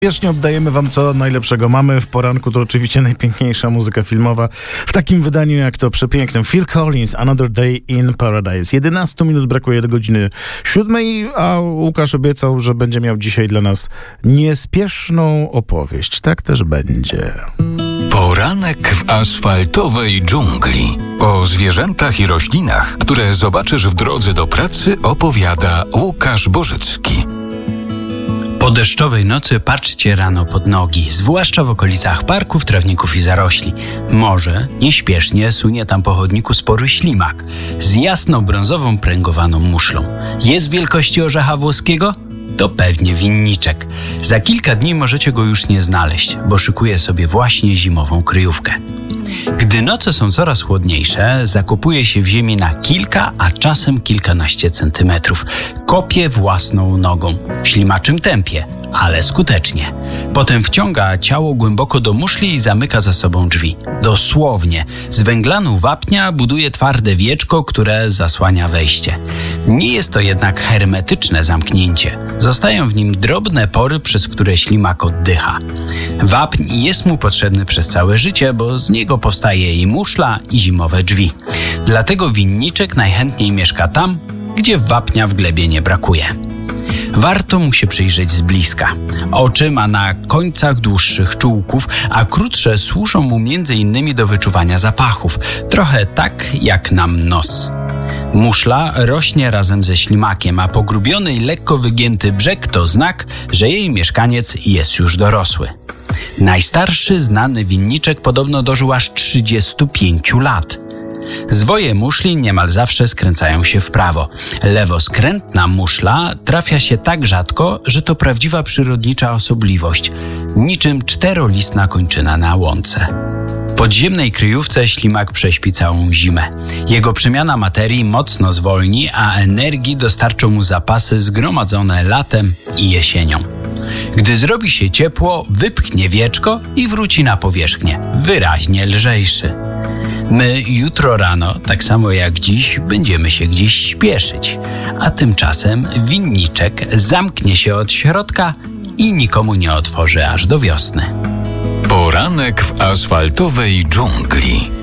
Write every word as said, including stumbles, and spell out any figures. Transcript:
Wiecznie oddajemy wam, co najlepszego mamy. W poranku to oczywiście najpiękniejsza muzyka filmowa. W takim wydaniu jak to przepięknym Phil Collins, Another Day in Paradise. jedenaście minut brakuje do godziny siódmej, a Łukasz obiecał, że będzie miał dzisiaj dla nas niespieszną opowieść. Tak też będzie. Poranek w asfaltowej dżungli. O zwierzętach i roślinach, które zobaczysz w drodze do pracy, opowiada Łukasz Bożycki. Po deszczowej nocy patrzcie rano pod nogi, zwłaszcza w okolicach parków, trawników i zarośli. Może nieśpiesznie sunie tam po chodniku spory ślimak z jasno-brązową pręgowaną muszlą. Jest wielkości orzecha włoskiego? To pewnie winniczek. Za kilka dni możecie go już nie znaleźć, bo szykuje sobie właśnie zimową kryjówkę. Gdy noce są coraz chłodniejsze, zakopuje się w ziemi na kilka, a czasem kilkanaście centymetrów. Kopie własną nogą, w ślimaczym tempie, ale skutecznie. Potem wciąga ciało głęboko do muszli i zamyka za sobą drzwi. Dosłownie, z węglanu wapnia buduje twarde wieczko, które zasłania wejście. Nie jest to jednak hermetyczne zamknięcie. Zostają w nim drobne pory, przez które ślimak oddycha. Wapń jest mu potrzebny przez całe życie, bo z niego powstaje i muszla, i zimowe drzwi. Dlatego winniczek najchętniej mieszka tam, gdzie wapnia w glebie nie brakuje. Warto mu się przyjrzeć z bliska. Oczy ma na końcach dłuższych czułków, a krótsze służą mu między innymi do wyczuwania zapachów. Trochę tak jak nam nos. Muszla rośnie razem ze ślimakiem, a pogrubiony i lekko wygięty brzeg to znak, że jej mieszkaniec jest już dorosły. Najstarszy znany winniczek podobno dożył aż trzydziestu pięciu lat. Zwoje muszli niemal zawsze skręcają się w prawo. Lewoskrętna muszla trafia się tak rzadko, że to prawdziwa przyrodnicza osobliwość, niczym czterolistna kończyna na łące. W podziemnej kryjówce ślimak prześpi całą zimę. Jego przemiana materii mocno zwolni, a energii dostarczą mu zapasy zgromadzone latem i jesienią. Gdy zrobi się ciepło, wypchnie wieczko i wróci na powierzchnię, wyraźnie lżejszy. My jutro rano, tak samo jak dziś, będziemy się gdzieś śpieszyć, a tymczasem winniczek zamknie się od środka i nikomu nie otworzy aż do wiosny. Poranek w asfaltowej dżungli.